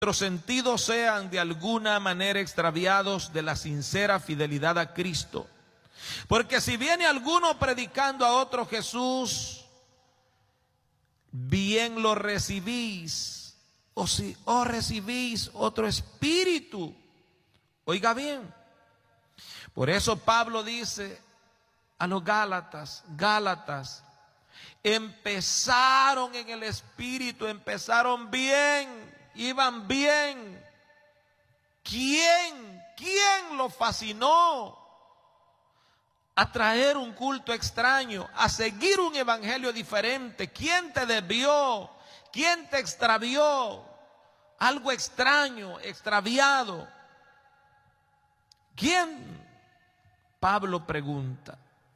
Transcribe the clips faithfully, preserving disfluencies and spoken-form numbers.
nuestros sentidos sean de alguna manera extraviados de la sincera fidelidad a Cristo. Porque si viene alguno predicando a otro Jesús, bien lo recibís, o si os recibís otro espíritu. Oiga bien, por eso Pablo dice a los Gálatas, Gálatas, empezaron en el espíritu, empezaron bien, iban bien. ¿Quién, quién lo fascinó a traer un culto extraño, a seguir un evangelio diferente? ¿Quién te desvió? ¿Quién te extravió? Algo extraño, extraviado. ¿Quién? Pablo pregunta.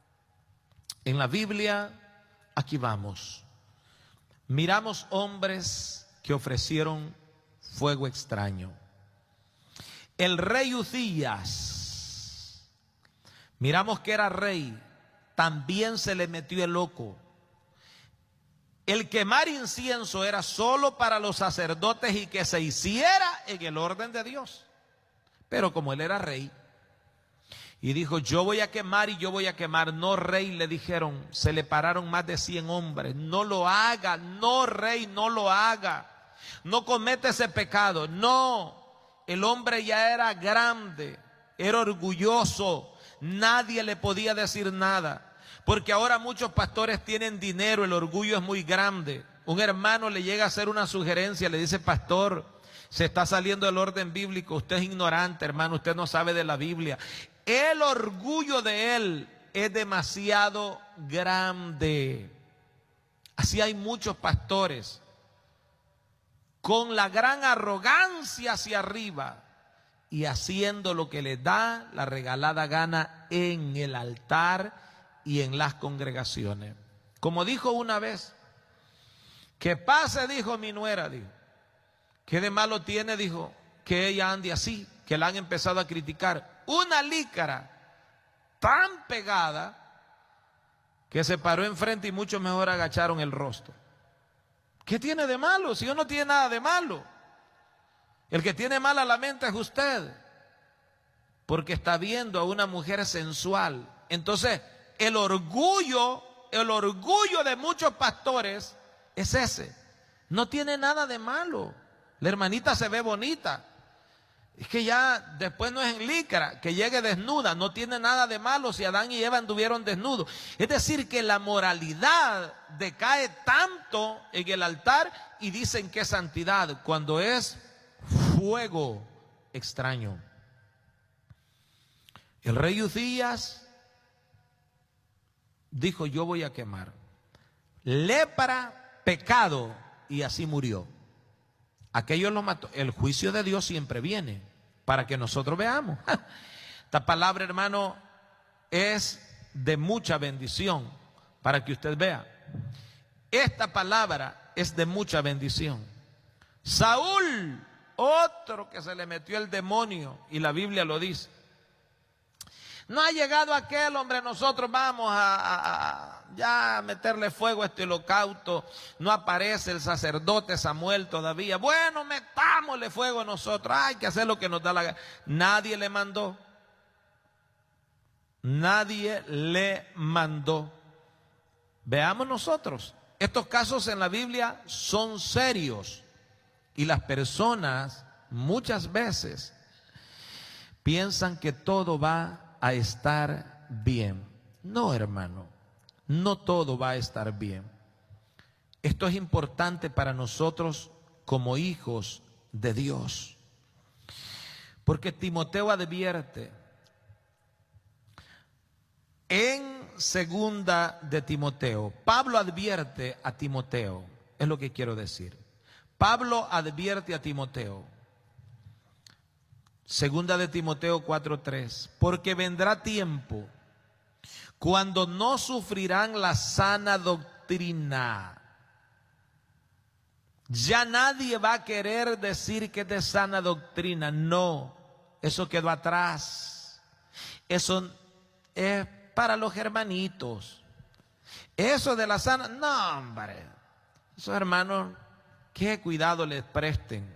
En la Biblia, aquí vamos. Miramos hombres que ofrecieron fuego extraño. El rey Uzías, miramos que era rey, también se le metió el loco. El quemar incienso era solo para los sacerdotes y que se hiciera en el orden de Dios. Pero como él era rey y dijo, yo voy a quemar y yo voy a quemar. No, rey, le dijeron, se le pararon más de cien hombres. No lo haga, no, rey, no lo haga. No comete ese pecado. No, el hombre ya era grande, era orgulloso. Nadie le podía decir nada. Porque ahora muchos pastores tienen dinero, el orgullo es muy grande. Un hermano le llega a hacer una sugerencia, le dice, pastor, se está saliendo del orden bíblico, usted es ignorante, hermano, usted no sabe de la Biblia. El orgullo de él es demasiado grande. Así hay muchos pastores con la gran arrogancia hacia arriba y haciendo lo que les da la regalada gana en el altar y en las congregaciones. Como dijo una vez, que pase, dijo mi nuera, dijo, ¿qué de malo tiene? Dijo, que ella ande así, que la han empezado a criticar. Una lícara tan pegada que se paró enfrente y mucho mejor agacharon el rostro. ¿Qué tiene de malo? Si yo no tiene nada de malo. El que tiene mala la mente es usted, porque está viendo a una mujer sensual. Entonces, el orgullo, el orgullo de muchos pastores es ese. No tiene nada de malo. La hermanita se ve bonita. Es que ya después no es en licra, que llegue desnuda, no tiene nada de malo si Adán y Eva anduvieron desnudos. Es decir, que la moralidad decae tanto en el altar y dicen que es santidad, cuando es fuego extraño. El rey Uzías dijo, yo voy a quemar. Lepra, pecado, y así murió. Aquello lo mató. El juicio de Dios siempre viene para que nosotros veamos. Esta palabra, hermano, es de mucha bendición para que usted vea. Esta palabra es de mucha bendición. Saúl, otro que se le metió el demonio, y la Biblia lo dice. No ha llegado aquel, hombre, nosotros vamos a, a, a ya meterle fuego a este holocausto. No aparece el sacerdote Samuel todavía. Bueno, metámosle fuego a nosotros. Hay que hacer lo que nos da la gana. Nadie le mandó. Nadie le mandó. Veamos nosotros. Estos casos en la Biblia son serios. Y las personas muchas veces piensan que todo va a estar bien. No, hermano, no todo va a estar bien. Esto es importante para nosotros como hijos de Dios, porque Timoteo advierte en segunda de Timoteo. Pablo advierte a Timoteo, es lo que quiero decir. Pablo advierte a Timoteo. Segunda de Timoteo cuatro tres, porque vendrá tiempo cuando no sufrirán la sana doctrina. Ya nadie va a querer decir que es de sana doctrina. No, eso quedó atrás. Eso es para los hermanitos. Eso de la sana, no, hombre. Esos hermanos, qué cuidado les presten.